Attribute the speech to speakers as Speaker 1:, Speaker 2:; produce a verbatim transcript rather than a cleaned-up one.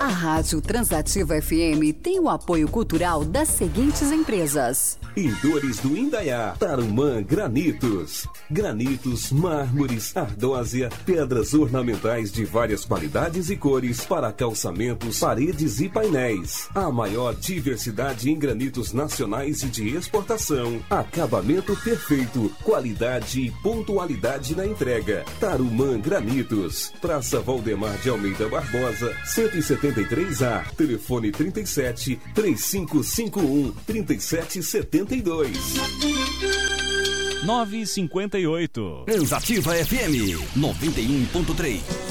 Speaker 1: A Rádio Transativa F M tem o apoio cultural das seguintes empresas:
Speaker 2: Indores do Indaiá, Tarumã Granitos. Granitos, mármores, ardósia, pedras ornamentais de várias qualidades e cores para calçamentos, paredes e painéis. A maior diversidade em granitos nacionais e de exportação. Acabamento perfeito, qualidade e pontualidade na entrega. Tarumã Granitos, Praça Valdemar de Almeida Barbosa, cento e setenta e três A. Telefone trinta e sete, três cinco cinco um, trinta e sete setenta e dois.
Speaker 3: nove e cinquenta e oito.
Speaker 4: Transativa F M noventa e um ponto três.